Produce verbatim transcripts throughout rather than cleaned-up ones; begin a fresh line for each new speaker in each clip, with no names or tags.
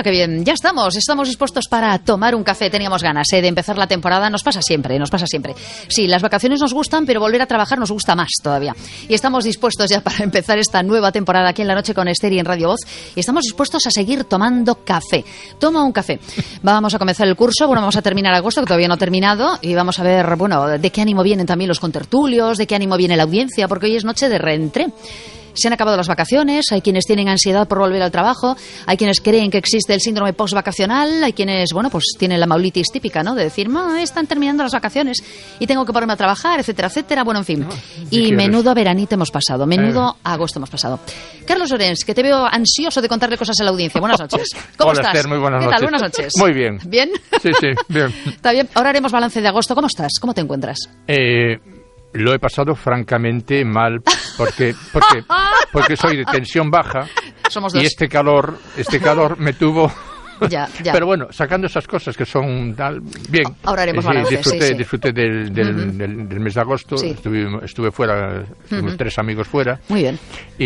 qué bien. Ya estamos, estamos dispuestos para tomar un café. Teníamos ganas ¿eh? de empezar la temporada. Nos pasa siempre, nos pasa siempre. Sí, las vacaciones nos gustan, pero volver a trabajar nos gusta más todavía. Y estamos dispuestos ya para empezar esta nueva temporada aquí en La Noche con Esther y en Radio Voz. Y estamos dispuestos a seguir tomando café. Toma un café. Vamos a comenzar el curso, bueno, vamos a terminar agosto, que todavía no ha terminado, y vamos a ver, bueno, de qué ánimo vienen también los contertulios, de qué ánimo viene la audiencia, porque hoy es noche de reentré. Se han acabado las vacaciones, hay quienes tienen ansiedad por volver al trabajo, hay quienes creen que existe el síndrome postvacacional, hay quienes, bueno, pues tienen la maulitis típica, ¿no? De decir, no, están terminando las vacaciones y tengo que ponerme a trabajar, etcétera, etcétera. Bueno, en fin. No, y menudo veranito hemos pasado, menudo eh. agosto hemos pasado. Carlos Llorens, que te veo ansioso de contarle cosas a la audiencia. Buenas noches. ¿Cómo
Hola,
estás?
Esther, muy buenas
¿Qué
noches.
tal? Buenas noches.
Muy bien.
¿Bien?
Sí, sí, bien.
Está bien. Ahora haremos balance de agosto. ¿Cómo estás? ¿Cómo te encuentras?
Eh... Lo he pasado francamente mal porque porque porque soy de tensión baja. Somos dos. Y este calor este calor me tuvo.
Ya, ya.
Pero bueno, sacando esas cosas que son tal, bien.
Ahora haremos
sí,
balance,
disfruté,
sí, sí.
disfruté del, del,
uh-huh. del,
del mes de agosto. Sí. Estuve, estuve fuera, uh-huh. tres amigos fuera.
Muy bien.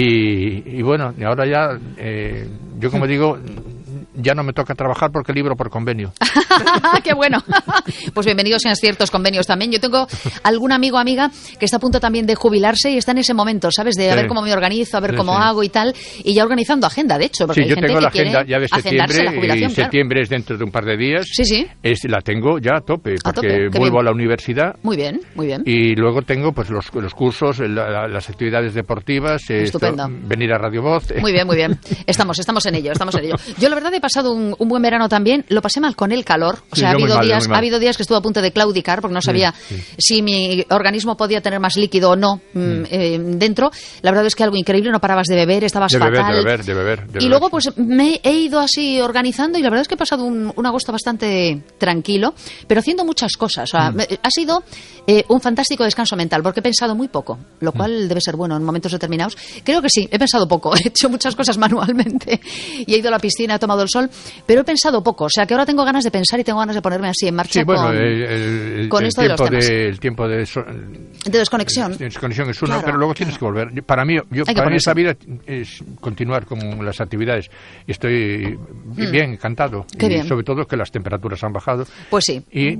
Y, y bueno, y ahora ya, eh, yo como digo, ya no me toca trabajar porque libro por convenio.
¡Qué bueno! Pues bienvenidos sean ciertos convenios también. Yo tengo algún amigo o amiga que está a punto también de jubilarse y está en ese momento, ¿sabes? De a sí. ver cómo me organizo, a ver sí, cómo sí. hago y tal. Y ya organizando agenda, de hecho. Porque
sí,
hay
yo
gente
tengo
que
la agenda ya de septiembre
la
y septiembre claro. es dentro de un par de días.
Sí, sí.
Es, la tengo ya a tope porque
a tope.
vuelvo
bien.
a la universidad.
Muy bien, muy bien.
Y luego tengo pues los, los cursos, la, las actividades deportivas.
Estupendo.
Esto, venir a Radio Voz.
Muy bien, muy bien. Estamos, estamos en ello, estamos en ello. Yo la verdad he pasado un, un buen verano también. Lo pasé mal con el calor. O sea, sí, ha habido mal, días, ha habido días que estuve a punto de claudicar porque no sabía sí, sí. si mi organismo podía tener más líquido o no mm. eh, dentro. La verdad es que algo increíble, no parabas de beber, estabas
de beber,
fatal.
De beber, de beber, de beber.
Y luego pues me he ido así organizando y la verdad es que he pasado un, un agosto bastante tranquilo, pero haciendo muchas cosas. O sea, mm. ha sido eh, un fantástico descanso mental porque he pensado muy poco, lo cual mm. debe ser bueno en momentos determinados. Creo que sí, he pensado poco. He hecho muchas cosas manualmente y he ido a la piscina, he tomado el sol, pero he pensado poco. O sea, que ahora tengo ganas de pensar y tengo ganas de ponerme así en marcha
sí, bueno,
con,
el, el,
con
el
esto de los temas.
De, el tiempo de, so,
de desconexión.
De desconexión es uno,
claro,
pero luego tienes
claro.
que volver. Para mí, yo, para mí esa vida es continuar con las actividades. Y estoy mm. bien, encantado.
Qué
y
bien.
Sobre todo que las temperaturas han bajado.
Pues sí.
Y...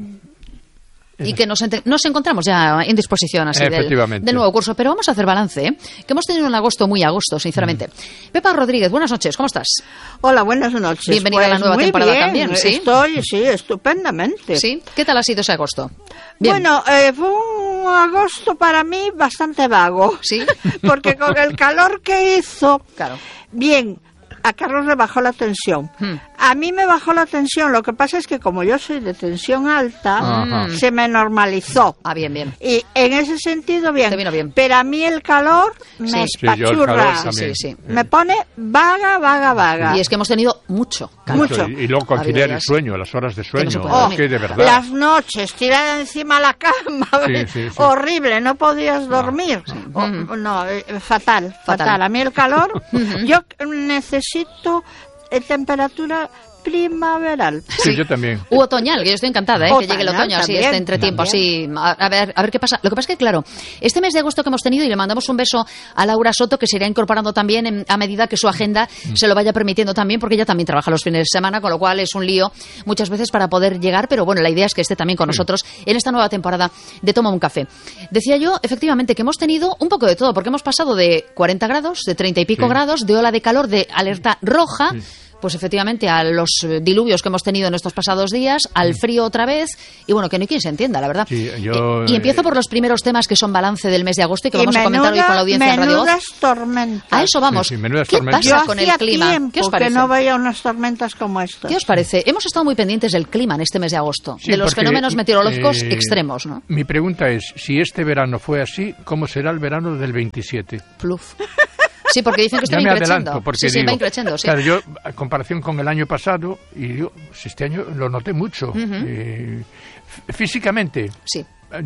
Y que nos, ent- nos encontramos ya en disposición así del, del nuevo curso. Pero vamos a hacer balance, ¿eh? Que hemos tenido un agosto muy agosto, sinceramente. Mm. Pepa Rodríguez, buenas noches, ¿cómo estás?
Hola, buenas noches.
Bienvenida
pues
a la nueva
muy
temporada
bien.
también, ¿sí?
Estoy, sí, estupendamente.
¿Sí? ¿Qué tal ha sido ese agosto? Bien.
Bueno, eh, fue un agosto para mí bastante vago.
¿Sí?
Porque con el calor que hizo...
Claro.
Bien... A Carlos le bajó la tensión. Hmm. A mí me bajó la tensión. Lo que pasa es que como yo soy de tensión alta, Ajá. se me normalizó.
Ah, bien, bien.
Y en ese sentido, bien.
Te vino bien.
Pero a mí el calor me
sí.
espachurra.
Sí, sí, sí.
Me pone vaga, vaga, vaga.
Y es que hemos tenido mucho calor.
Mucho.
Y, y luego conciliar el sueño, las horas de sueño.
No
oh,
es que de verdad.
Las noches, tirada encima de la cama. Sí, sí, sí. Horrible, no podías dormir. No, sí. oh, no eh, fatal, fatal, fatal. A mí el calor, yo necesito... temperatura primaveral.
Sí, yo también.
U otoñal, que yo estoy encantada, ¿eh?
Otoñal,
que llegue el otoño, así,
también,
este entretiempo, así. A, a ver, a ver qué pasa. Lo que pasa es que, claro, este mes de agosto que hemos tenido, y le mandamos un beso a Laura Soto, que se irá incorporando también en, a medida que su agenda mm. se lo vaya permitiendo también, porque ella también trabaja los fines de semana, con lo cual es un lío muchas veces para poder llegar, pero bueno, la idea es que esté también con sí. nosotros en esta nueva temporada de Toma un Café. Decía yo, efectivamente, que hemos tenido un poco de todo, porque hemos pasado de cuarenta grados, de treinta y pico sí. grados, de ola de calor, de alerta roja, sí. pues efectivamente a los diluvios que hemos tenido en estos pasados días, al frío otra vez, y bueno, que no hay quien se entienda, la verdad.
Sí, yo,
y, y empiezo por los primeros temas que son balance del mes de agosto y que
y
vamos
menuda,
a comentar hoy con la audiencia en Radio Voz.
Menudas tormentas.
A eso vamos.
Sí, sí, menudas
¿Qué
tormentas.
pasa
yo
con el
hacía
clima?
tiempo
¿Qué os parece?
Que no veía unas tormentas como estas.
¿Qué os parece? Hemos estado muy pendientes del clima en este mes de agosto,
sí,
de los
porque,
fenómenos meteorológicos
eh,
extremos, ¿no?
Mi pregunta es, si este verano fue así, ¿cómo será el verano del veintisiete?
Pluf. Sí, porque dicen que esto va increciendo. Sí, sí, va increciendo, sí.
Claro, yo, a comparación con el año pasado, y digo, pues este año lo noté mucho. Uh-huh. eh, físicamente,
sí.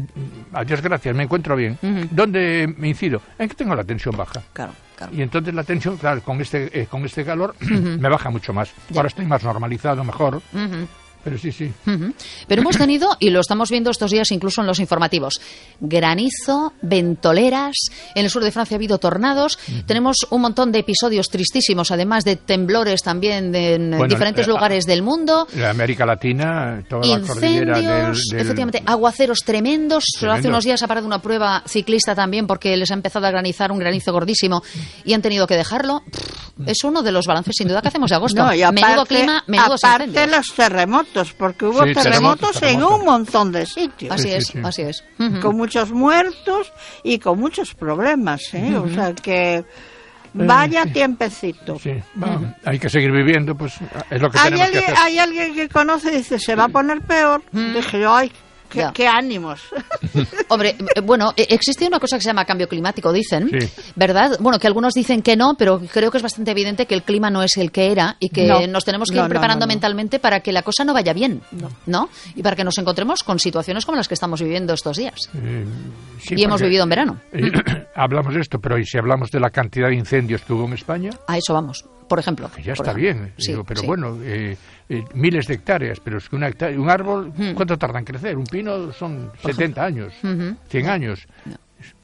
a Dios gracias, me encuentro bien. Uh-huh. ¿Dónde me incido? En que tengo la tensión baja.
Claro, claro.
Y entonces la tensión, claro, con este, eh, con este calor, uh-huh. me baja mucho más. Ya. Ahora estoy más normalizado, mejor.
Uh-huh.
pero sí, sí.
Uh-huh. Pero hemos tenido, y lo estamos viendo estos días incluso en los informativos, granizo, ventoleras, en el sur de Francia ha habido tornados, uh-huh. tenemos un montón de episodios tristísimos, además de temblores también de, en bueno, diferentes eh, lugares del mundo.
En América Latina, toda la cordillera del, del...
efectivamente, aguaceros tremendos. Tremendo. Hace unos días ha parado una prueba ciclista también porque les ha empezado a granizar un granizo gordísimo y han tenido que dejarlo. Es uno de los balances sin duda que hacemos de agosto.
No, y aparte,
menudo clima, menudos
aparte
incendios.
Los terremotos, porque hubo
sí,
terremotos,
terremotos
en terremotos. un montón de sitios.
Así
sí,
es,
sí, sí.
así es.
Uh-huh. Con muchos muertos y con muchos problemas, ¿eh? Uh-huh. O sea que... Vaya sí. tiempecito.
Sí. Bueno, uh-huh. Hay que seguir viviendo, pues es lo que
hay
tenemos
alguien,
que hacer.
Hay alguien que conoce y dice, se va a poner peor. Uh-huh. Dije yo, ay, qué, qué ánimos.
Hombre, bueno, existe una cosa que se llama cambio climático, dicen,
sí.
¿verdad? Bueno, que algunos dicen que no, pero creo que es bastante evidente que el clima no es el que era y que no. nos tenemos que no, ir preparando no, no, no. mentalmente para que la cosa no vaya bien, ¿no? ¿no? Y para que nos encontremos con situaciones como las que estamos viviendo estos días.
Eh, sí,
y hemos vivido en verano.
Eh, hablamos de esto, pero ¿y si hablamos de la cantidad de incendios que hubo en España?
A eso vamos, por ejemplo.
Que ya
por
está
ejemplo.
bien,
sí,
digo, pero
sí.
bueno, eh, eh, miles de hectáreas, pero es que una hectárea, un árbol, ¿cuánto tarda en crecer? Un pino son setenta años, uh-huh. cien años. No.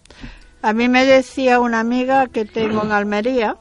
A mí me decía una amiga que tengo en Almería,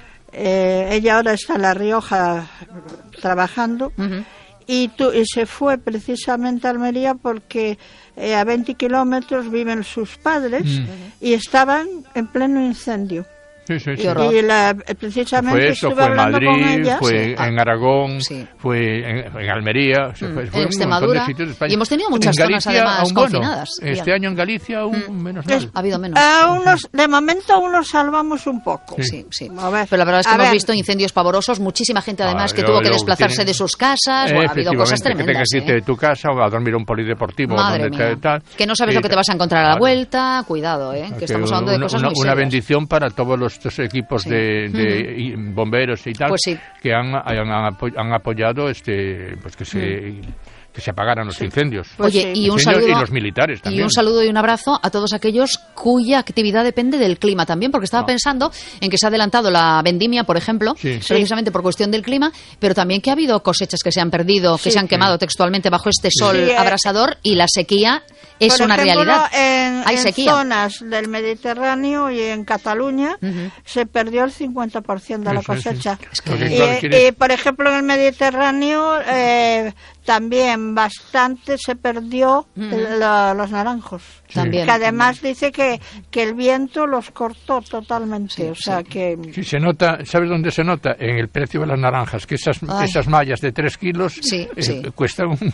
eh, ella ahora está en La Rioja trabajando, uh-huh. y, tu, y se fue precisamente a Almería porque eh, a veinte kilómetros viven sus padres uh-huh. y estaban en pleno incendio.
Sí, sí, sí.
Y la, precisamente
fue eso,
estuve
fue en
hablando
Madrid,
con ella.
fue
sí.
en Aragón,
sí.
fue en, en Almería, se fue,
mm,
fue
en Extremadura,
de sitios de España.
Y hemos tenido muchas zonas además
aún,
confinadas.
Bueno, este año en Galicia aún mm. menos mal.
Es, ha habido menos.
A unos, de momento aún nos salvamos un poco.
Sí, sí. sí.
A ver,
pero la verdad es que hemos
ver.
visto incendios pavorosos, muchísima gente además ah, que
yo,
tuvo que
yo,
desplazarse
tienen...
de sus casas, bueno, ha habido cosas tremendas.
Que tengas que irte
¿eh?
de tu casa o a dormir a un polideportivo.
Madre
donde
mía.
Te, tal,
que no sabes eh, lo que te vas a encontrar a la vuelta, cuidado, ¿eh? que, que estamos hablando de cosas
una,
muy serias.
Una bendición para todos los estos equipos sí. de, de y bomberos y tal,
pues sí.
que han, han, han apoyado este pues que se mm. que se apagaran los sí. incendios.
Oye, y un saludo
y los militares también.
Y un saludo y un abrazo a todos aquellos cuya actividad depende del clima también, porque estaba no. pensando en que se ha adelantado la vendimia, por ejemplo, sí. precisamente por cuestión del clima, pero también que ha habido cosechas que se han perdido, sí. que se han quemado sí. textualmente bajo este sol sí. abrasador y la sequía es
por
una
ejemplo,
realidad.
En,
Hay
en
sequía.
zonas del Mediterráneo y en Cataluña uh-huh. se perdió el cincuenta por ciento de la cosecha.
Es que...
y, y, y, por ejemplo, en el Mediterráneo eh, también bastante se perdió uh-huh. la, los naranjos.
Sí. También.
Que además
también.
dice que, que el viento los cortó totalmente. Sí, o sea
sí.
que...
Sí, se nota, ¿sabes dónde se nota? En el precio de las naranjas, que esas, esas mallas de tres kilos
sí,
eh,
sí.
cuestan un...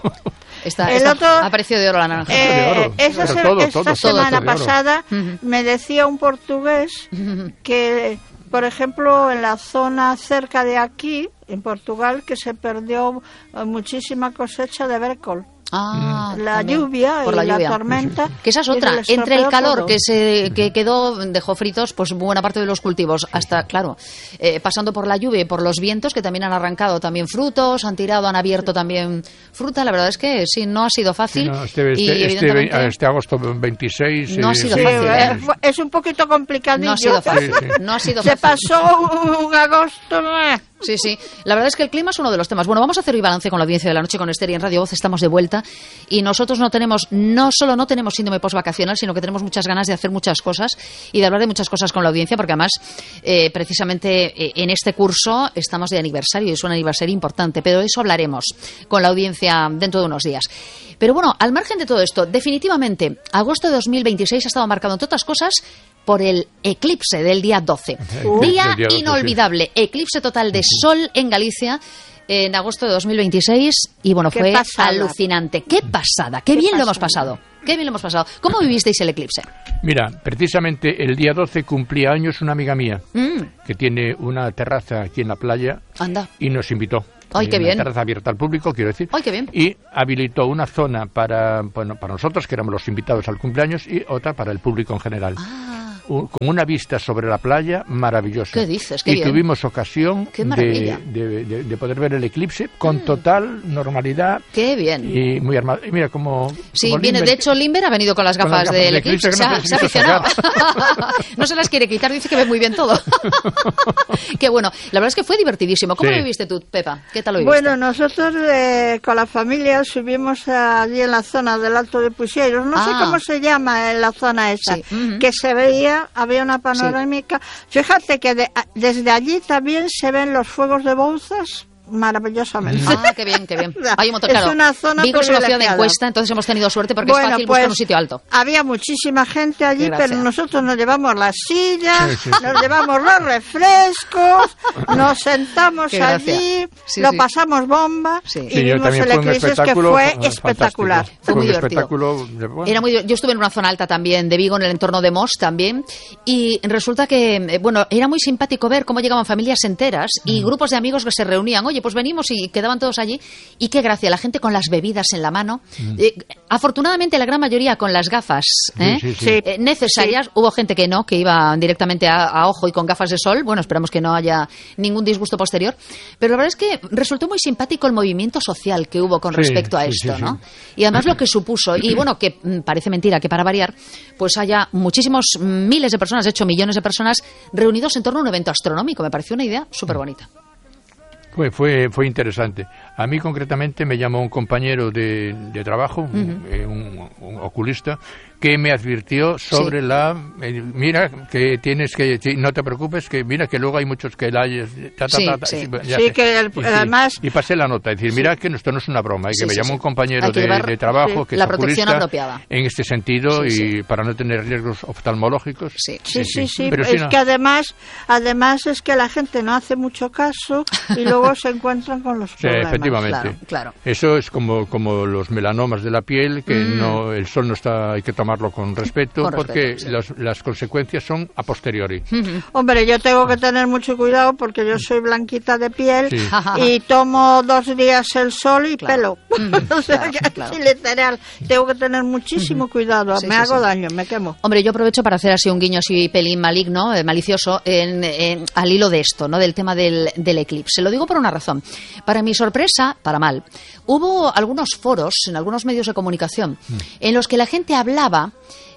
Está, está otro, a precio de oro la naranja.
Eh,
oro,
esa se,
todo,
esta
todo,
semana
todo
pasada
uh-huh.
me decía un portugués uh-huh. que, por ejemplo, en la zona cerca de aquí, en Portugal, que se perdió muchísima cosecha de brécol.
Ah,
la
también.
lluvia
Por
y
la,
la
lluvia.
tormenta.
Que esa es otra. Entre el calor
todo.
que se que quedó, dejó fritos pues buena parte de los cultivos, hasta, claro, eh, pasando por la lluvia y por los vientos, que también han arrancado también frutos, han tirado, han abierto también fruta. La verdad es que sí, no ha sido fácil.
Sí, no, este, este,
y,
este,
evidentemente,
este agosto veintiséis...
No ha sido
sí,
fácil.
¿eh?
¿eh?
Es un poquito complicadillo.
No ha sido fácil.
Sí, sí.
No ha sido
se
fácil.
pasó un agosto...
Sí, sí. La verdad es que el clima es uno de los temas. Bueno, vamos a hacer hoy balance con la audiencia de la noche con Esther y en Radio Voz. Estamos de vuelta y nosotros no tenemos, no solo no tenemos síndrome postvacacional, sino que tenemos muchas ganas de hacer muchas cosas y de hablar de muchas cosas con la audiencia, porque además, eh, precisamente eh, en este curso estamos de aniversario y es un aniversario importante, pero de eso hablaremos con la audiencia dentro de unos días. Pero bueno, al margen de todo esto, definitivamente, agosto de dos mil veintiséis ha estado marcado, entre otras cosas, por el eclipse del día doce. Uh, día, día inolvidable, doce, sí. Eclipse total de sol en Galicia en agosto de dos mil veintiséis y bueno,
qué
fue
pasada.
alucinante. ¡Qué pasada! ¡Qué, qué bien pasada. lo hemos pasado! ¡Qué bien lo hemos pasado! ¿Cómo vivisteis el eclipse?
Mira, precisamente el día doce cumplía años una amiga mía mm. que tiene una terraza aquí en la playa.
Anda.
Y nos invitó.
¡Ay, qué bien!
Una terraza abierta al público, quiero decir.
¡Ay, qué bien!
Y habilitó una zona para, bueno, para nosotros, que éramos los invitados al cumpleaños, y otra para el público en general.
Ah.
un, con una vista sobre la playa maravillosa.
¿Qué dices? Qué
y
bien.
tuvimos ocasión
de,
de, de, de poder ver el eclipse con mm. total normalidad.
Qué bien.
Y muy armado. Y mira, como...
Sí,
como
viene,
Limber,
de hecho, Limber ha venido con las gafas, con las gafas del eclipse, eclipse que se, no se ha aficionado. No se las quiere quitar, dice que ve muy bien todo. Qué bueno. La verdad es que fue divertidísimo. ¿Cómo sí. lo viviste tú, Pepa? ¿Qué tal lo viviste?
Bueno, nosotros eh, con la familia subimos allí en la zona del Alto de Puixeiros. No ah. sé cómo se llama en la zona esa. Sí. Uh-huh. Que se veía, había una panorámica. Sí. Fíjate que de, desde allí también se ven los fuegos de Bouzas. Maravillosamente.
Ah, qué bien, qué bien. Hay un montón, claro.
Es una zona
Vigo es una ciudad de encuesta, entonces hemos tenido suerte porque bueno, es fácil pues, buscar un sitio alto.
Había muchísima gente allí, pero nosotros nos llevamos las sillas, sí, sí, sí. nos llevamos los refrescos, nos sentamos allí, sí, sí. lo pasamos bomba
sí.
y sí, vimos el eclipse que fue espectacular.
Fue muy divertido. Bueno. Era muy, yo estuve en una zona alta también de Vigo, en el entorno de Mos también, y resulta que, bueno, era muy simpático ver cómo llegaban familias enteras y mm. grupos de amigos que se reunían. Oye, pues venimos y quedaban todos allí. Y qué gracia, la gente con las bebidas en la mano. Mm. Eh, afortunadamente, la gran mayoría con las gafas ¿eh? sí, sí, sí. Eh, necesarias. Sí. Hubo gente que no, que iba directamente a, a ojo y con gafas de sol. Bueno, esperamos que no haya ningún disgusto posterior. Pero la verdad es que resultó muy simpático el movimiento social que hubo con sí, respecto a esto, sí, sí, ¿no? Sí. Y además lo que supuso, y bueno, que mm, parece mentira que para variar, pues haya muchísimos miles de personas, de hecho millones de personas, reunidos en torno a un evento astronómico. Me pareció una idea súper bonita.
Fue, fue, fue interesante. A mí concretamente me llamó un compañero de, de trabajo, uh-huh. un, un oculista, que me advirtió sobre sí. la... Eh, mira, que tienes que... No te preocupes, que mira que luego hay muchos que la... Ta, ta,
sí,
ta, ta,
sí.
Ya
sí
sé.
que el,
y,
además...
Y pasé la nota, es decir, sí. mira que esto no es una broma, y que sí, me llamó sí, un compañero de, de trabajo que
la
es
protección
oculista
apropiada.
En este sentido,
sí,
y
sí.
para no tener riesgos oftalmológicos.
Sí, sí, sí. sí, sí. Pero es si no... que además, además es que la gente no hace mucho caso y luego se encuentran con los problemas.
Sí, efectivamente.
Claro, claro.
Eso es como, como los melanomas de la piel, que mm. no el sol no está, hay que tomarlo con respeto, con porque respeto, sí. los, las consecuencias son a posteriori.
Mm-hmm. Hombre, yo tengo que tener mucho cuidado porque yo soy blanquita de piel sí. y tomo dos días el sol y claro. pelo. Mm, o sea, claro, que claro. literal, tengo que tener muchísimo mm-hmm. cuidado, sí, me sí, hago sí. daño, me quemo.
Hombre, yo aprovecho para hacer así un guiño así pelín maligno, eh, malicioso, en, en, al hilo de esto, ¿no? Del tema del, del eclipse. Lo digo por una razón. Para mi sorpresa, para mal, hubo algunos foros en algunos medios de comunicación mm. en los que la gente hablaba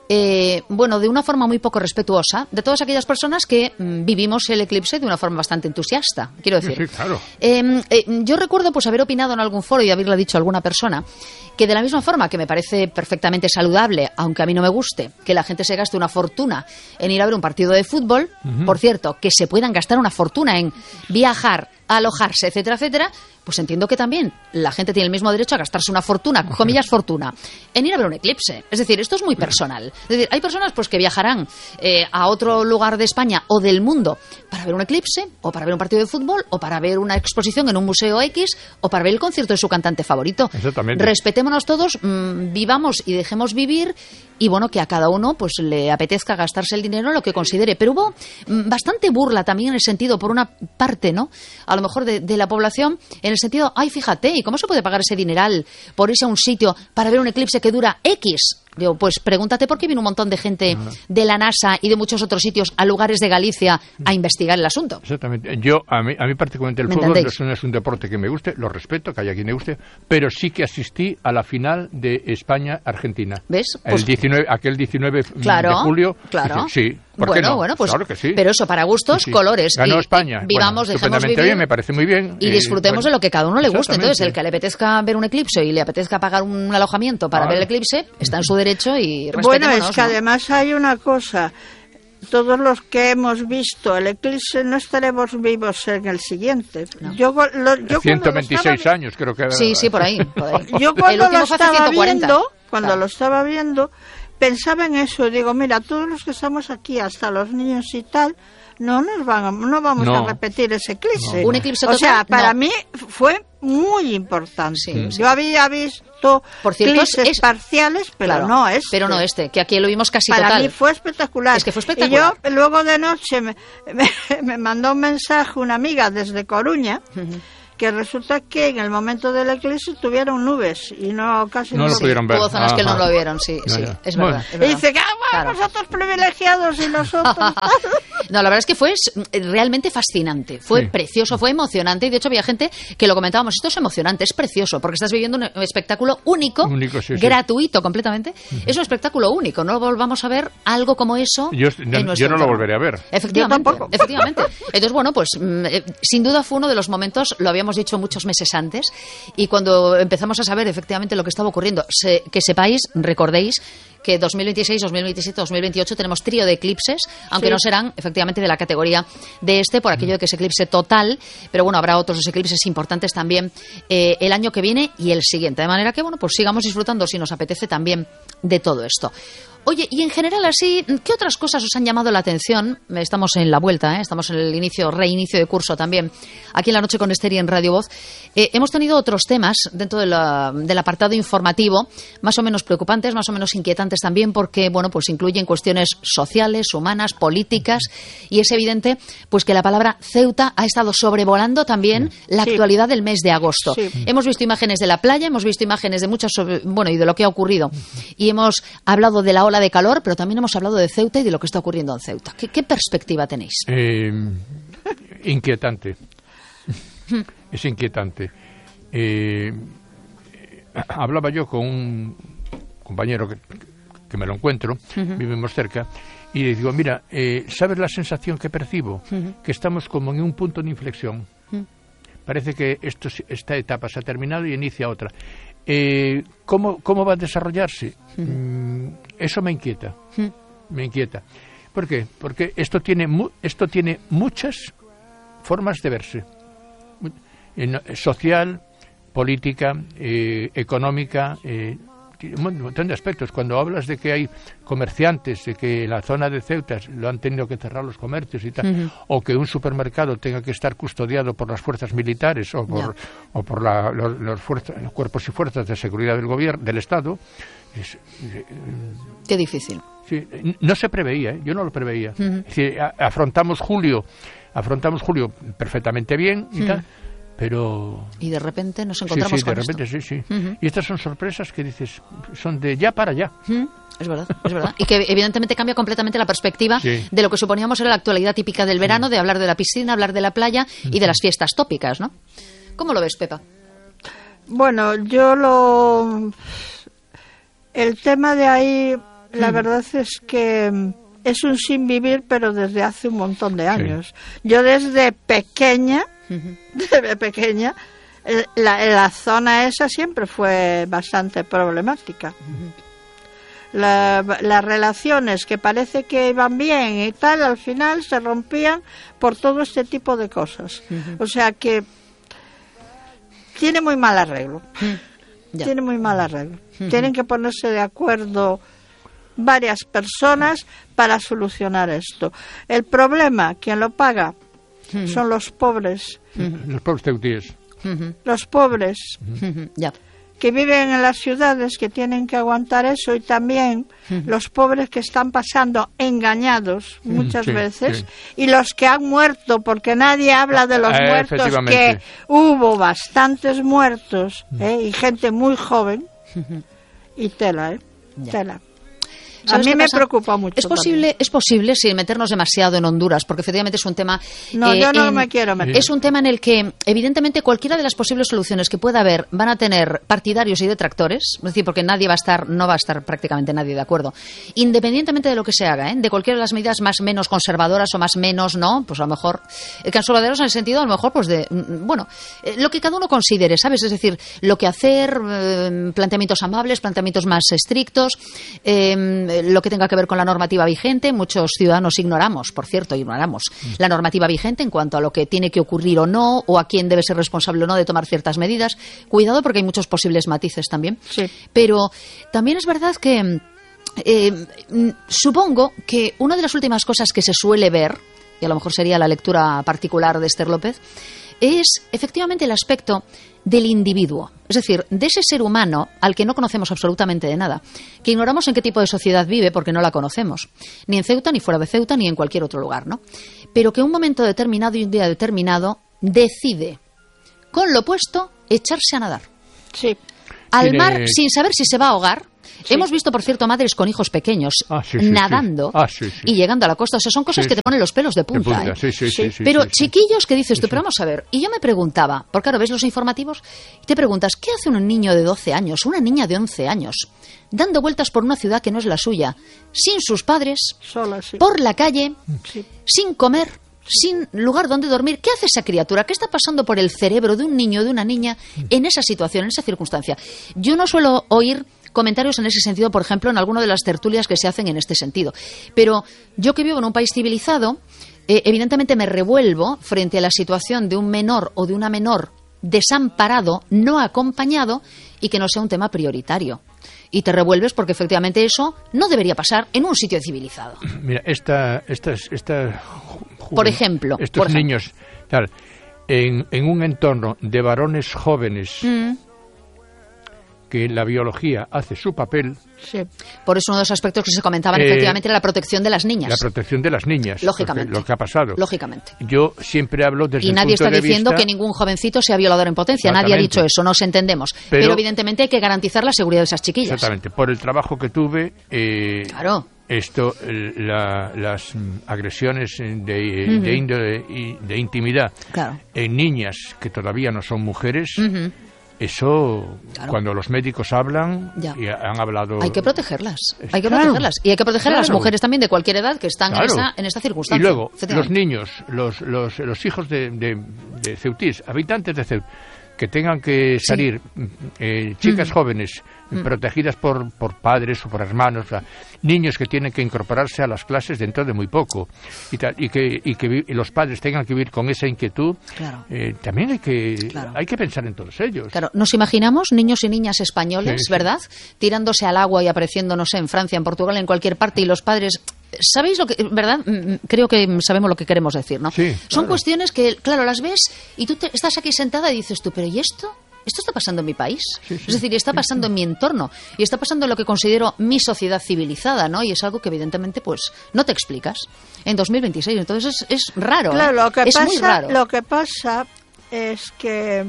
Eh, bueno, de una forma muy poco respetuosa de todas aquellas personas que mm, vivimos el eclipse de una forma bastante entusiasta, quiero decir.
Sí, sí, claro.
eh, eh, yo recuerdo pues haber opinado en algún foro y haberle dicho a alguna persona que de la misma forma que me parece perfectamente saludable, aunque a mí no me guste, que la gente se gaste una fortuna en ir a ver un partido de fútbol, uh-huh. por cierto, que se puedan gastar una fortuna en viajar, alojarse, etcétera, etcétera, pues entiendo que también la gente tiene el mismo derecho a gastarse una fortuna, comillas fortuna, en ir a ver un eclipse. Es decir, esto es muy personal. Es decir, hay personas pues que viajarán eh, a otro lugar de España o del mundo para ver un eclipse, o para ver un partido de fútbol, o para ver una exposición en un museo X, o para ver el concierto de su cantante favorito.
Exactamente.
Respetémonos todos, mmm, vivamos y dejemos vivir, y bueno, que a cada uno pues le apetezca gastarse el dinero en lo que considere. Pero hubo mmm, bastante burla también en el sentido, por una parte, ¿no?, a lo mejor de, de la población, en el sentido, ay, fíjate, ¿y cómo se puede pagar ese dineral por irse a un sitio para ver un eclipse que dura X? Digo, pues pregúntate por qué vino un montón de gente uh-huh. de la NASA y de muchos otros sitios a lugares de Galicia a investigar el asunto.
Exactamente. Yo, a mí, a mí particularmente el fútbol no es, un, es un deporte que me guste, lo respeto, que haya quien me guste, pero sí que asistí a la final de España-Argentina.
¿Ves?
El
pues,
diecinueve, aquel diecinueve
claro,
de julio.
Claro.
Sí. ¿Por
bueno,
qué no?
bueno, pues
claro que sí.
Pero eso, para gustos, sí, sí. colores.
Ganó
y,
España.
Y vivamos,
bueno,
dejemos vivir.
Bien, me parece muy bien.
Y disfrutemos
bueno,
de lo que cada uno le guste. Entonces, el que le apetezca ver un eclipse y le apetezca pagar un alojamiento para vale. ver el eclipse, está en su derecho y
bueno, es que
¿no?
además hay una cosa. Todos los que hemos visto el eclipse no estaremos vivos en el siguiente.
No.
Yo, lo, yo
ciento veintiséis estaba... años creo que...
Sí, sí, por ahí. Por ahí.
Yo cuando lo estaba viendo, cuando claro. lo estaba viendo, pensaba en eso. Digo, mira, todos los que estamos aquí, hasta los niños y tal, no nos van a, no vamos
no.
a repetir ese eclipse.
No. Un eclipse total,
o sea, para
no.
mí fue muy importante.
Sí, sí.
Yo había visto
por cierto,
eclipses
es,
parciales, pero
claro,
no este.
Pero no este, que aquí lo vimos casi
para
total.
Para mí fue espectacular.
Es que fue espectacular.
Y yo luego de noche me, me, me mandó un mensaje una amiga desde Coruña. Uh-huh. que resulta que en el momento del eclipse tuvieron nubes y no casi
no, no lo pudieron ver.
Hubo zonas ah, que no lo vieron, sí,
no,
sí,
ya.
es
Bueno.
verdad. Es verdad.
Y dice que ah, bueno, claro. Nosotros privilegiados y nosotros...
No, la verdad es que fue realmente fascinante, fue
sí.
precioso, fue emocionante y de hecho había gente que lo comentábamos, esto es emocionante, es precioso, porque estás viviendo un espectáculo único,
único sí,
gratuito
sí.
completamente, uh-huh. es un espectáculo único, no volvamos a ver algo como eso.
Yo, no,
en
yo no lo volveré a ver.
Efectivamente, efectivamente. Entonces, bueno, pues eh, sin duda fue uno de los momentos, lo habíamos dicho muchos meses antes, y cuando empezamos a saber efectivamente lo que estaba ocurriendo, se, que sepáis, recordéis, que dos mil veintiséis, dos mil veintisiete, dos mil veintiocho tenemos trío de eclipses, aunque sí. no serán efectivamente de la categoría de este, por aquello de que es eclipse total, pero bueno, habrá otros eclipses importantes también eh, el año que viene y el siguiente, de manera que bueno, pues sigamos disfrutando si nos apetece también de todo esto. Oye, y en general así, ¿qué otras cosas os han llamado la atención? Estamos en la vuelta, ¿eh? Estamos en el inicio, reinicio de curso también, aquí en La Noche con Ester y en Radio Voz. Eh, hemos tenido otros temas dentro de la, del apartado informativo, más o menos preocupantes, más o menos inquietantes también, porque, bueno, pues incluyen cuestiones sociales, humanas, políticas, y es evidente, pues que la palabra Ceuta ha estado sobrevolando también la sí. actualidad del mes de agosto. Sí. Hemos visto imágenes de la playa, hemos visto imágenes de muchas, bueno, y de lo que ha ocurrido, y hemos hablado de la ola de calor, pero también hemos hablado de Ceuta y de lo que está ocurriendo en Ceuta. ¿Qué, qué perspectiva tenéis?
Eh, inquietante. Es inquietante. Eh, hablaba yo con un compañero que, que me lo encuentro, uh-huh. vivimos cerca, y le digo, mira, eh, ¿sabes la sensación que percibo? Uh-huh. Que estamos como en un punto de inflexión. Uh-huh. Parece que esto, esta etapa se ha terminado y inicia otra. Eh, ¿cómo, ¿Cómo va a desarrollarse? Uh-huh. Mm, eso me inquieta, uh-huh. me inquieta. ¿Por qué? Porque esto tiene, mu- esto tiene muchas formas de verse. En, social, política, eh, económica, eh, un montón de aspectos. Cuando hablas de que hay comerciantes, de que la zona de Ceuta lo han tenido que cerrar los comercios y tal, uh-huh. o que un supermercado tenga que estar custodiado por las fuerzas militares o por, yeah. o por la, los, los, fuerzas, los cuerpos y fuerzas de seguridad del gobierno, del Estado, es, eh,
qué difícil.
Sí, no se preveía, ¿eh? Yo no lo preveía. Uh-huh. Es decir, a, afrontamos julio, afrontamos julio perfectamente bien y uh-huh. tal. Pero...
Y de repente nos encontramos
sí, sí,
con
de repente,
esto.
sí, sí.
Uh-huh.
Y estas son sorpresas que dices, son de ya para allá.
Uh-huh. Es verdad, es verdad. Y que evidentemente cambia completamente la perspectiva
sí.
de lo que suponíamos era la actualidad típica del verano, sí. de hablar de la piscina, hablar de la playa y de las fiestas tópicas, ¿no? ¿Cómo lo ves, Pepa?
Bueno, yo lo... El tema de ahí, la uh-huh. verdad es que es un sin vivir, pero desde hace un montón de años. Sí. Yo desde pequeña... Desde pequeña la, la zona esa siempre fue bastante problemática. Uh-huh. la, las relaciones que parece que iban bien y tal, al final se rompían por todo este tipo de cosas. Uh-huh. O sea que tiene muy mal arreglo. Uh-huh. Tiene muy mal arreglo. Uh-huh. Tienen que ponerse de acuerdo varias personas para solucionar esto. El problema, quien lo paga, uh-huh. son los pobres.
Uh-huh. Los pobres teutíes.
Uh-huh. Los pobres uh-huh. yeah. que viven en las ciudades, que tienen que aguantar eso, y también uh-huh. los pobres que están pasando engañados muchas sí, veces sí. y los que han muerto, porque nadie habla de los eh, muertos, que hubo bastantes muertos uh-huh. ¿eh? y gente muy joven uh-huh. y tela, ¿eh? Yeah. tela. A mí me preocupa mucho.
Es posible, también. es posible sin meternos demasiado en Honduras, porque efectivamente es un tema.
No,
eh,
yo no
en,
me quiero meter.
Es un tema en el que, evidentemente, cualquiera de las posibles soluciones que pueda haber van a tener partidarios y detractores, es decir, porque nadie va a estar, no va a estar prácticamente nadie de acuerdo, independientemente de lo que se haga, ¿eh? de cualquiera de las medidas más menos conservadoras o más menos, no, pues a lo mejor conservadoras en el sentido, a lo mejor, pues de, bueno, eh, lo que cada uno considere, ¿sabes? Es decir, lo que hacer, eh, planteamientos amables, planteamientos más estrictos. Eh, lo que tenga que ver con la normativa vigente. Muchos ciudadanos ignoramos, por cierto, ignoramos mm. la normativa vigente en cuanto a lo que tiene que ocurrir o no, o a quién debe ser responsable o no de tomar ciertas medidas. Cuidado, porque hay muchos posibles matices también.
Sí.
Pero también es verdad que eh, supongo que una de las últimas cosas que se suele ver, y a lo mejor sería la lectura particular de Ester López, es efectivamente el aspecto del individuo, es decir, de ese ser humano al que no conocemos absolutamente de nada, que ignoramos en qué tipo de sociedad vive porque no la conocemos, ni en Ceuta, ni fuera de Ceuta, ni en cualquier otro lugar, ¿no? Pero que en un momento determinado y un día determinado decide con lo puesto, echarse a nadar.
Sí.
Al
Tiene...
mar, sin saber si se va a ahogar. Sí. Hemos visto, por cierto, madres con hijos pequeños
ah, sí, sí,
nadando
sí. Ah, sí, sí.
y llegando a la costa. O sea, son cosas
sí,
que te ponen los pelos de punta.
De punta.
¿eh?
Sí, sí, sí, sí,
pero
sí, sí,
chiquillos que dices
sí,
tú,
sí.
pero vamos a ver. Y yo me preguntaba, porque claro, ves los informativos y te preguntas, ¿qué hace un niño de doce años, una niña de once años, dando vueltas por una ciudad que no es la suya, sin sus padres,
Sola, sí.
por la calle,
sí.
sin comer, sin lugar donde dormir? ¿Qué hace esa criatura? ¿Qué está pasando por el cerebro de un niño o de una niña en esa situación, en esa circunstancia? Yo no suelo oír comentarios en ese sentido, por ejemplo, en alguna de las tertulias que se hacen en este sentido. Pero yo que vivo en un país civilizado, eh, evidentemente me revuelvo frente a la situación de un menor o de una menor desamparado, no acompañado, y que no sea un tema prioritario. Y te revuelves porque efectivamente eso no debería pasar en un sitio civilizado.
Mira, esta, esta, esta juven,
por ejemplo,
estos
por
niños,
ejemplo.
tal, en, en un entorno de varones jóvenes, mm. que la biología hace su papel.
Sí.
Por eso uno de los aspectos que se comentaban eh, efectivamente era la protección de las niñas.
La protección de las niñas.
Lógicamente.
Lo que ha pasado.
Lógicamente.
Yo siempre hablo desde
y
el
nadie
punto
está
de
diciendo
vista...
que ningún jovencito sea violador en potencia. Nadie ha dicho eso, nos entendemos. Pero, Pero evidentemente hay que garantizar la seguridad de esas chiquillas.
Exactamente. Por el trabajo que tuve... Eh,
claro.
Esto, la, las agresiones de, uh-huh. de índole y de intimidad
claro.
en niñas que todavía no son mujeres...
Uh-huh.
Eso,
claro.
cuando los médicos hablan
ya.
y han hablado...
Hay que protegerlas, hay que
claro.
protegerlas. Y hay que proteger
claro.
a las mujeres también de cualquier edad que están
claro.
en, esta, en esta circunstancia.
Y luego, los niños, los, los, los hijos de, de, de Ceutís, habitantes de Ceut, que tengan que salir sí. eh, chicas mm. jóvenes mm. protegidas por, por padres o por hermanos, o sea, niños que tienen que incorporarse a las clases dentro de muy poco y, tal, y que, y que y los padres tengan que vivir con esa inquietud,
claro.
eh, también hay que
claro.
hay que pensar en todos ellos.
Claro, nos imaginamos niños y niñas españoles, sí, ¿verdad? Sí. Tirándose al agua y apareciendo, no sé, en Francia, en Portugal, en cualquier parte, y los padres... ¿Sabéis lo que, verdad? Creo que sabemos lo que queremos decir, ¿no?
Sí,
Son
claro.
cuestiones que, claro, las ves y tú te, estás aquí sentada y dices tú, ¿pero y esto? ¿Esto está pasando en mi país?
Sí, sí,
es decir, está pasando
sí, sí.
en mi entorno y está pasando en lo que considero mi sociedad civilizada, ¿no? Y es algo que evidentemente, pues, no te explicas en dos mil veintiséis. Entonces es, es raro,
claro,
¿eh?
lo que
es
pasa,
muy raro.
Lo que pasa es que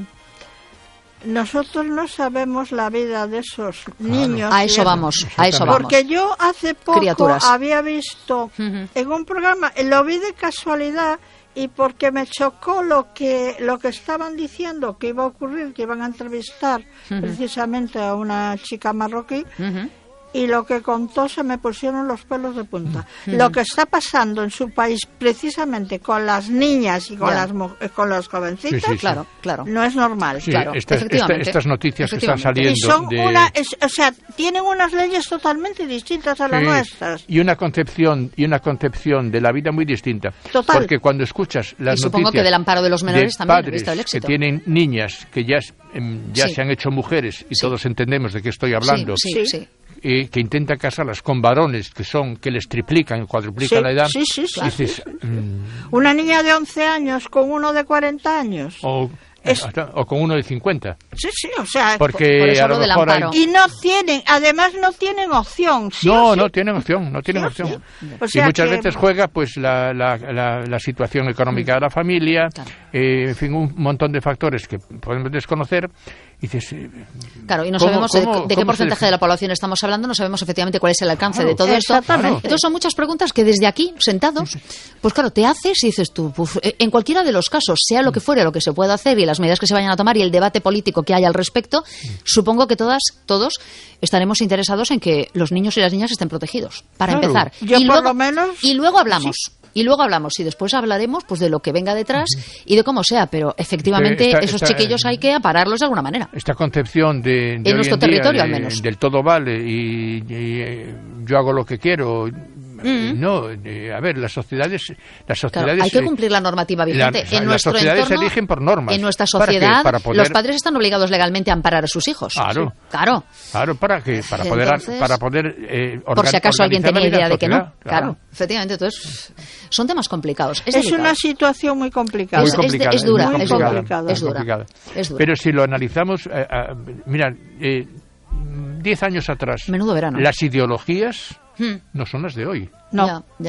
nosotros no sabemos la vida de esos claro. niños.
A eso vamos, a eso vamos.
Porque yo hace poco
Criaturas.
había visto uh-huh. en un programa, lo vi de casualidad y porque me chocó lo que lo que estaban diciendo que iba a ocurrir, que iban a entrevistar uh-huh. precisamente a una chica marroquí. Uh-huh. Y lo que contó se me pusieron los pelos de punta. Mm. Lo que está pasando en su país precisamente con las niñas y con yeah. las con los jovencitos,
sí, sí, sí.
claro, claro,
no es normal.
Sí,
claro,
estas, esta, estas noticias que están saliendo
y son
de...
una, es, o sea, tienen unas leyes totalmente distintas a las sí, nuestras
y una concepción y una concepción de la vida muy distinta.
Total.
Porque cuando escuchas las
y supongo
noticias
que del amparo de los menores
de
también
padres
he visto el éxito.
que tienen niñas que ya ya
sí.
se han hecho mujeres y
sí.
todos entendemos de qué estoy hablando.
Sí, sí, sí.
Eh, que intentan casarlas con varones que son que les triplican, cuadruplican
sí,
la edad.
Sí, sí, sí,
dices,
sí.
Mmm,
una niña de once años con uno de cuarenta años.
O, es... hasta, o con uno de cincuenta.
Sí, sí, o sea...
Porque
por eso
a lo
del
mejor
amparo.
hay...
Y no tienen, además no tienen opción. ¿Sí
no,
sí?
no tienen opción, no tienen
sí,
opción.
Sí. O sea
y muchas
que...
veces juega pues la, la, la, la situación económica de la familia,
claro.
eh, en fin, un montón de factores que podemos desconocer. Y dices, eh,
claro, y no
¿cómo,
sabemos
cómo,
de, de qué porcentaje se... de la población estamos hablando, no sabemos efectivamente cuál es el alcance
claro,
de todo esto.
Exactamente.
Entonces son muchas preguntas que desde aquí, sentados, pues claro, te haces y dices tú, pues, en cualquiera de los casos, sea lo que fuera, lo que se pueda hacer y las medidas que se vayan a tomar y el debate político que haya al respecto, supongo que todas, todos estaremos interesados en que los niños y las niñas estén protegidos, para
claro.
empezar.
Yo
y,
por
luego,
lo menos,
y luego hablamos.
Sí.
Y luego hablamos, y después hablaremos pues de lo que venga detrás y de cómo sea, pero efectivamente
esta,
esos
esta,
chiquillos hay que apararlos de alguna manera.
Esta concepción de, de
en nuestro
en
territorio
día, de,
al menos.
del todo vale y, y eh, yo hago lo que quiero. Mm. No, eh, a ver, las sociedades, las sociedades
claro, hay que cumplir la normativa vigente.
La, o sea,
en
las
nuestro
sociedades
entorno,
se rigen por normas.
En nuestra sociedad,
¿Para para poder...
los padres están obligados legalmente a amparar a sus hijos.
Claro,
sí. claro,
claro, para que para poder
entonces,
para poder eh, organ,
por si acaso alguien tenía idea de que no. Claro.
claro,
efectivamente, entonces son temas complicados. Es,
es una situación muy complicada.
Muy
es,
complicada,
es, es dura,
muy
es dura,
complicada.
es dura,
complicada.
Es dura.
Pero si lo analizamos, eh, eh, mira, eh, diez años atrás,
menudo verano.
Las ideologías
hmm.
no son las de hoy.
No.
Ya, ya.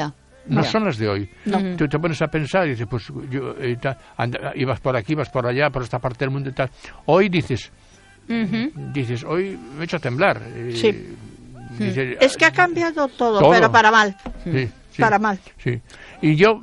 no
Ya.
son las de hoy.
No.
Tú te pones a pensar y dices, pues yo, eh, ta- anda- ibas por aquí, ibas por allá, por esta parte del mundo y tal. Hoy dices,
Ujú.
dices, hoy me he hecho a temblar. eh,
Sí.
dices,
Es que ha cambiado todo,
Todo.
pero para mal.
sí, sí,
Para mal.
sí. Y yo,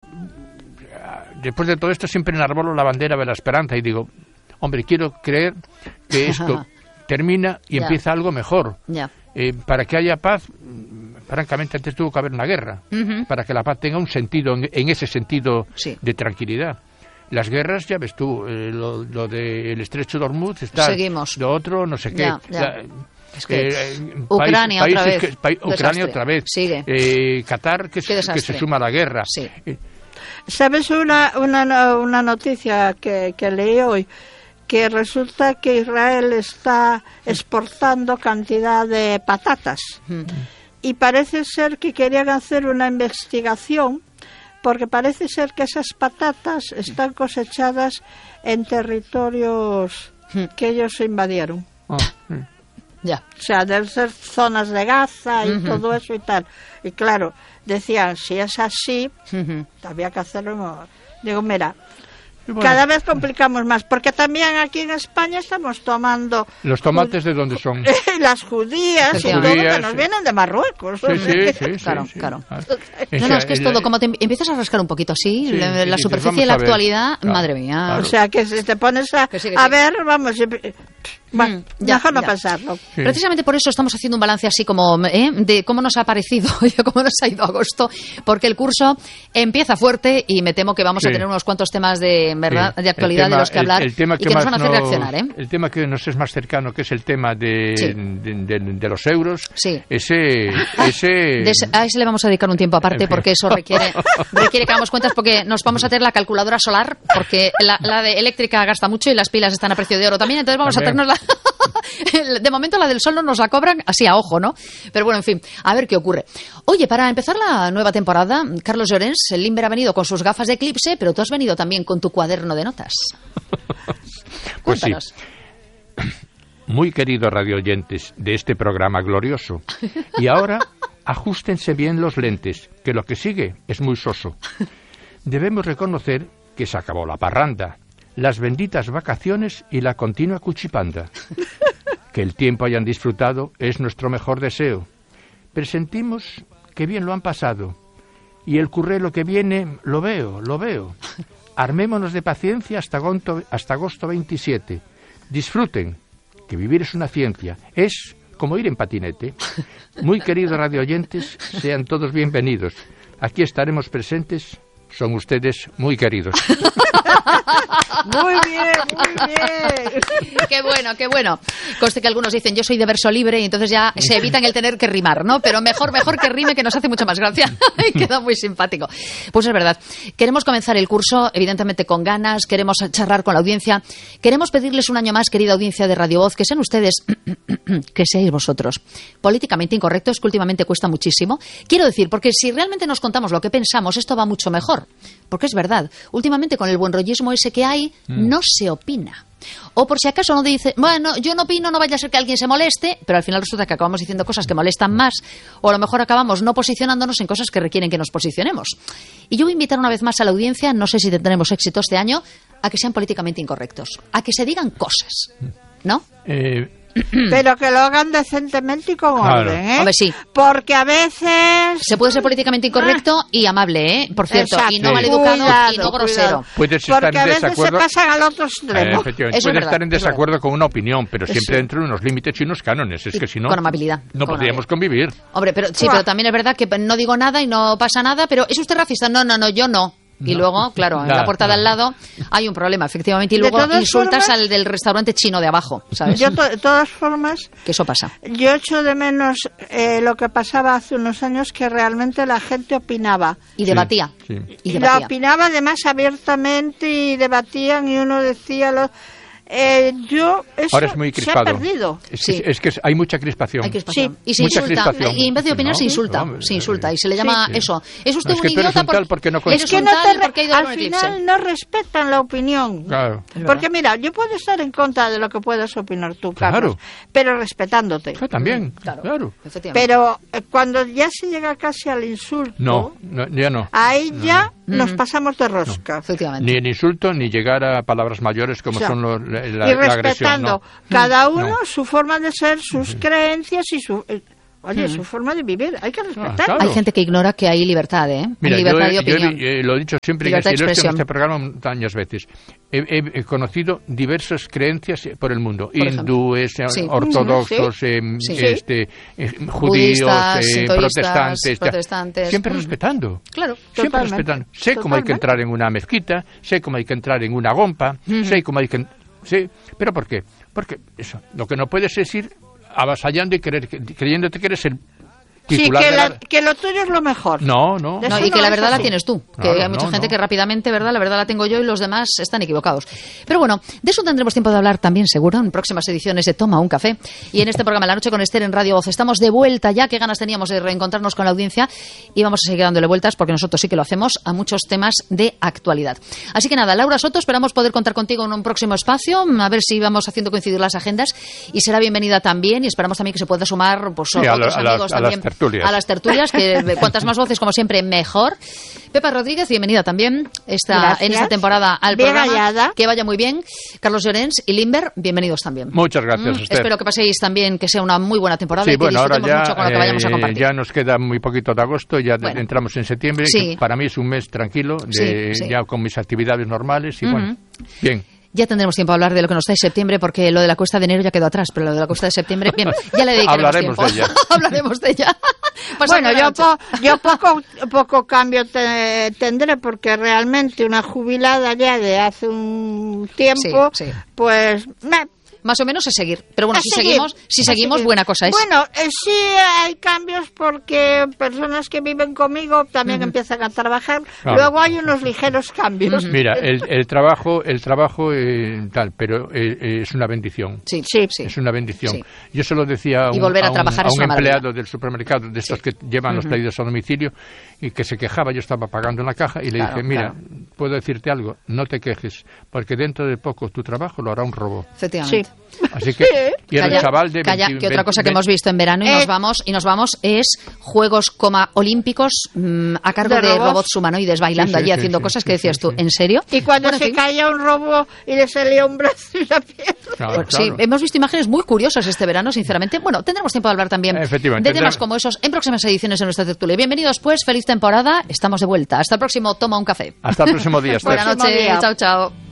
después de todo esto, siempre enarbolo la bandera de la esperanza y digo, hombre, quiero creer que esto termina y
Ya.
empieza algo mejor.
Ya.
Eh, para que haya paz, mm, francamente, antes tuvo que haber una guerra,
Ujú.
para que la paz tenga un sentido, en, en ese sentido
Sí.
de tranquilidad. Las guerras, ya ves tú, eh, lo, lo del estrecho de Hormuz está...
Seguimos.
Lo otro, no sé qué.
Ya, ya.
La-
Es que
eh,
Ucrania
país-
otra
países
vez.
que- pa-
Desastre.
Ucrania otra vez.
Sigue.
Eh, Qatar, que,
Qué
se- que
desastre.
se suma a la guerra.
Sí.
Eh,
¿Sabes una, una, una noticia que, que leí hoy? Que resulta que Israel está exportando cantidad de patatas.
Ujú.
Y parece ser que querían hacer una investigación, porque parece ser que esas patatas están cosechadas en territorios que ellos invadieron.
ah, sí.
Ya.
O sea, deben ser zonas de Gaza y
Ujú.
todo eso y tal. Y claro, decían, si es así,
Ujú.
había que hacerlo. Digo, mira,
Y bueno,
cada vez complicamos más, porque también aquí en España estamos tomando
¿los tomates de dónde son?
las judías y todo
Judías,
que nos
sí.
vienen de Marruecos.
Sí, sí, sí, sí,
Claro,
sí.
claro.
Ah,
No, no, es que es todo, como te em- empiezas a rascar un poquito así,
Sí,
la,
y
la
dices,
superficie
vamos
y la
a ver.
actualidad,
Claro,
madre mía.
claro.
O sea, que si te pones a,
Que sí, que
a
sí.
ver, vamos, y- bueno,
Mm, ya,
mejor no
ya.
pensarlo.
Sí.
Precisamente por eso estamos haciendo un balance así como ¿eh? de cómo nos ha parecido, de cómo nos ha ido agosto, porque el curso empieza fuerte y me temo que vamos a
Sí.
tener unos cuantos temas de verdad
Sí.
de actualidad
El tema-
de los que
el-
hablar
el tema
y que nos
más
van a hacer
nos-
reaccionar, ¿eh?
El tema que nos es más cercano, que es el tema de,
Sí.
de, de- de los euros,
Sí.
ese... ese
De ese- a ese le vamos a dedicar un tiempo aparte
En fin.
porque eso requiere requiere que hagamos cuentas porque nos vamos a tener la calculadora solar porque la, la de eléctrica gasta mucho y las pilas están a precio de oro también, entonces vamos
También.
a hacernos la de momento la del sol no nos la cobran así a ojo, ¿no? Pero bueno, en fin, a ver qué ocurre. Oye, para empezar la nueva temporada, Carlos Llorens, el Limber ha venido con sus gafas de eclipse, pero tú has venido también con tu cuaderno de notas.
Pues sí.
Cuéntanos.
Muy queridos radioyentes de este programa glorioso. Y ahora, ajustense bien los lentes, que lo que sigue es muy soso. Debemos reconocer que se acabó la parranda, las benditas vacaciones y la continua cuchipanda. Que el tiempo hayan disfrutado es nuestro mejor deseo. Presentimos que bien lo han pasado. Y el currelo que viene, lo veo, lo veo. Armémonos de paciencia hasta agosto, hasta agosto veintisiete. Disfruten, que vivir es una ciencia. Es como ir en patinete. Muy queridos radioyentes, sean todos bienvenidos. Aquí estaremos presentes. Son ustedes muy queridos.
Muy bien, muy bien.
Qué bueno, qué bueno. Conste que algunos dicen, yo soy de verso libre y entonces ya se evitan el tener que rimar, ¿no? Pero mejor, mejor que rime, que nos hace mucha más gracia. Y queda muy simpático. Pues es verdad. Queremos comenzar el curso, evidentemente con ganas, queremos charlar con la audiencia, queremos pedirles un año más, querida audiencia de Radio Voz, que sean ustedes, que seáis vosotros, políticamente incorrectos, que últimamente cuesta muchísimo. Quiero decir, porque si realmente nos contamos lo que pensamos, esto va mucho mejor. Porque es verdad, últimamente con el buen rollismo ese que hay, no se opina. O por si acaso no dice, bueno, yo no opino, no vaya a ser que alguien se moleste, pero al final resulta que acabamos diciendo cosas que molestan más, o a lo mejor acabamos no posicionándonos en cosas que requieren que nos posicionemos. Y yo voy a invitar una vez más a la audiencia, no sé si tendremos éxito este año, a que sean políticamente incorrectos, a que se digan cosas, ¿no?
Eh,
Pero que lo hagan decentemente y con
Claro.
orden, ¿eh?
Hombre, sí.
Porque a veces...
Se puede ser políticamente incorrecto y amable, ¿eh? Por cierto,
Exacto.
y no
Sí.
maleducado
Cuidado,
y no grosero.
cuidado.
puedes estar
Porque a
en
veces se
desacuerdo.
pasan al otro
Eh,
extremo.
efectivamente,
Eso es
puede
verdad,
estar en
es
desacuerdo con una opinión, pero siempre
Sí.
dentro de unos límites y unos cánones. Es
Y
que si no,
con amabilidad,
no
con
podríamos convivir.
Hombre, pero sí,
Buah.
pero también es verdad que no digo nada y no pasa nada, pero ¿es usted racista? No, no, no, yo no. Y luego, claro, en la
Nada,
puerta de al
nada.
lado hay un problema, efectivamente, y
De
luego
todas
insultas
formas-
al del restaurante chino de abajo, ¿sabes?
Yo, to- de todas formas,
Que eso pasa.
yo echo de menos eh, lo que pasaba hace unos años, que realmente la gente opinaba.
Y debatía.
sí.
Y
Y la
debatía.
opinaba además abiertamente y debatían y uno decía... Lo... Eh, yo eso
Ahora es muy crispado.
se ha perdido.
Es,
Sí.
es, es que hay mucha crispación.
Hay crispación.
Sí.
Y se
Mucha
insulta.
crispación.
Y en vez de opinar
No,
se insulta.
no,
Se insulta. Y se le llama
sí.
eso. Es usted
No, es
un
que tú eres
idiota
un tal
por-
porque no
eres
conoces.
Es que
un
no
tal
te,
porque ha ido a
al
un
final
eclipse.
no respetan la opinión.
Claro.
Porque mira, yo puedo estar en contra de lo que puedas opinar tú, Carlos,
Claro.
pero respetándote.
Ah, también,
Claro.
claro.
Efectivamente.
Pero eh, cuando ya se llega casi al insulto,
No, no, ya no.
ahí ya nos
Ujú.
pasamos de rosca.
Efectivamente.
Ni el insulto, ni llegar a palabras mayores como
O sea,
son los, la, la-
y
la agresión.
respetando
No.
cada uno
No.
su forma de ser, sus creencias y su... eh, Oye, su forma de vivir, hay que respetarlo.
claro.
Hay gente que ignora que hay libertad, ¿eh?
Mira,
hay libertad
yo,
de
he- yo
opinión.
he- eh, lo he dicho siempre y
Libertad de
lo he dicho en
expresión.
este programa muchas veces. He, he- he conocido diversas creencias por el mundo.
Por ejemplo.
Hindúes, eh,
Sí.
ortodoxos, eh,
Sí.
este, eh, judíos,
Budistas,
eh,
sintoístas,
protestantes. tal.
protestantes.
Siempre
Mm.
respetando.
Claro.
Siempre
Totalmente.
respetando. Sé cómo hay que
Totalmente.
entrar en una mezquita, sé cómo hay que entrar en una gompa, sé cómo hay que... Sí, pero ¿por qué? Porque eso, lo que no puedes es ir avasallando y creer, creyéndote que eres el
Sí,
titular
que,
de
la-
la...
que lo tuyo es lo mejor.
No, no.
De
No,
eso
y que
no
la
es
verdad la
así.
tienes tú, que
Claro,
hay mucha
no,
gente
no.
que rápidamente, ¿verdad? La verdad la tengo yo y los demás están equivocados. Pero bueno, de eso tendremos tiempo de hablar también, seguro, en próximas ediciones de Toma un Café. Y en este programa La Noche con Esther en Radio Voz estamos de vuelta ya, qué ganas teníamos de reencontrarnos con la audiencia y vamos a seguir dándole vueltas porque nosotros sí que lo hacemos a muchos temas de actualidad. Así que nada, Laura Soto, esperamos poder contar contigo en un próximo espacio, a ver si vamos haciendo coincidir las agendas y será bienvenida también y esperamos también que se pueda sumar pues,
Sí, a
otros
la- a las-
amigos
a las
también
tertulias.
a las tertulias, que cuantas más voces como siempre mejor. Pepa Rodríguez, bienvenida también esta,
Gracias.
en esta temporada al
Bien
programa.
hallada.
Que vaya muy bien. Carlos Llorens y Limber, bienvenidos también.
Muchas gracias,
Mm,
Esther.
espero que paséis también, que sea una muy buena temporada
Sí,
y que
bueno, ahora
disfrutemos
ya,
mucho con lo que vayamos a
eh,
compartir.
ya nos queda muy poquito de agosto, ya de-
Bueno.
entramos en septiembre,
Sí.
que para mí es un mes tranquilo, de,
Sí, sí.
ya con mis actividades normales y bueno, bien.
Ya tendremos tiempo a hablar de lo que nos trae septiembre, porque lo de la cuesta de enero ya quedó atrás, pero lo de la cuesta de septiembre, bien, ya le dedicaremos
Hablaremos
tiempo.
de ella.
Hablaremos de ella. Pasad
Bueno,
buena
yo,
noche.
po- yo poco, poco cambio te- tendré porque realmente una jubilada ya de hace un tiempo,
Sí, sí.
pues me,
Más o menos es seguir. Pero bueno,
a
si
seguir,
seguimos, si
a
seguimos,
seguir.
buena cosa es.
Bueno, eh, sí hay cambios porque personas que viven conmigo también empiezan a trabajar.
Claro.
Luego hay unos ligeros cambios.
Mira, el, el trabajo, el trabajo eh, tal, pero eh, eh, es una bendición.
Sí,
Sí.
sí.
Es una bendición.
Sí.
Yo se lo decía a
Y
un,
volver a
un-
trabajar
a
es
un
una maravilla.
empleado del supermercado, de estos que llevan los pedidos a domicilio, y que se quejaba. Yo estaba pagando en la caja y le
Claro,
dije, mira,
claro.
puedo decirte algo, no te quejes, porque dentro de poco tu trabajo lo hará un robot.
Efectivamente.
Sí.
Así que, y el
Calla,
chaval de
calla,
veinte,
que otra cosa que
veinte,
hemos visto en verano y
Eh.
nos vamos y nos vamos es Juegos coma Olímpicos mm, a cargo
De
de,
robots.
robots humanoides bailando
Sí, sí,
allí
sí,
haciendo
sí,
cosas
sí,
que decías
sí,
tú,
sí.
¿en serio?
Y cuando
Bueno, en
se
fin.
caía un robo y le salía un brazo y la pierna.
Claro,
Bueno, sí,
claro.
hemos visto imágenes muy curiosas este verano, sinceramente. Bueno, tendremos tiempo de hablar también de
Efectivamente,
temas
tendremos.
como esos en próximas ediciones de nuestra tertulia. Bienvenidos, pues, feliz temporada. Estamos de vuelta. Hasta el próximo Toma un Café.
Hasta el próximo día. Esther.
Buenas
Próximo
noches.
día.
Chao, chao.